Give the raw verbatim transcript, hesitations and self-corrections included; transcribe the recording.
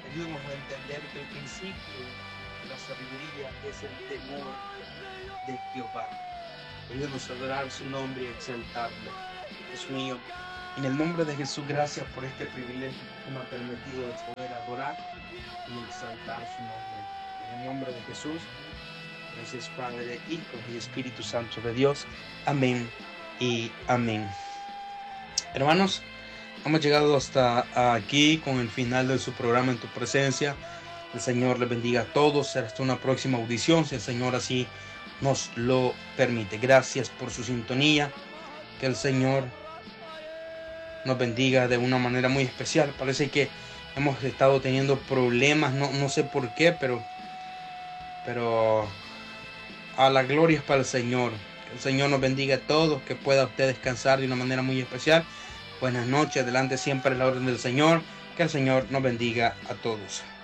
Ayúdanos a entender que el principio de la sabiduría es el temor de Jehová. Ayúdanos a adorar su nombre y exaltarle. Dios mío, en el nombre de Jesús, gracias por este privilegio que me ha permitido de poder adorar y exaltar su nombre. En el nombre de Jesús, gracias Padre, Hijo y Espíritu Santo de Dios. Amén y amén. Hermanos, hemos llegado hasta aquí con el final de su programa En Tu Presencia. El Señor les bendiga a todos. Hasta una próxima audición, si el Señor así nos lo permite. Gracias por su sintonía. Que el Señor nos bendiga de una manera muy especial. Parece que hemos estado teniendo problemas, no, no sé por qué, pero, pero a la gloria es para el Señor. Que el Señor nos bendiga a todos, que pueda usted descansar de una manera muy especial. Buenas noches, adelante siempre la orden del Señor. Que el Señor nos bendiga a todos.